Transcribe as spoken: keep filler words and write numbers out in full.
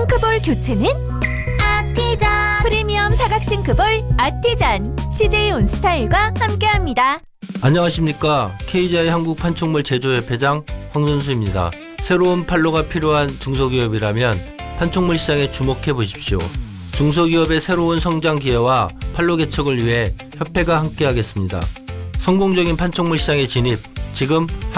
싱크볼 교체는 아티잔. 프리미엄 사각 싱크볼 아티잔. 씨제이 온스타일과 함께합니다. 안녕하십니까. 케이지아이 한국판촉물 제조협회장 황선수입니다. 새로운 판로가 필요한 중소기업이라면 판촉물 시장에 주목해 보십시오. 중소기업의 새로운 성장 기회와 판로 개척을 위해 협회가 함께하겠습니다. 성공적인 판촉물 시장의 진입, 지금